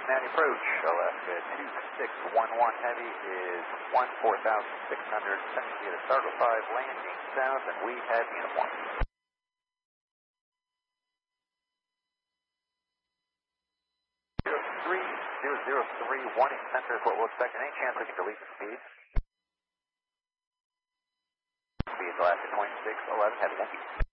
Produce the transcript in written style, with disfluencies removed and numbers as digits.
Cincinnati approach, Alaska 2611 Heavy is 14,600, sending you to Stargo 5, landing south, and we have uniform. 03003, warning center is what we'll expect. Any chance we can delete the speed? Speed Alaska 2611 Heavy, thank you.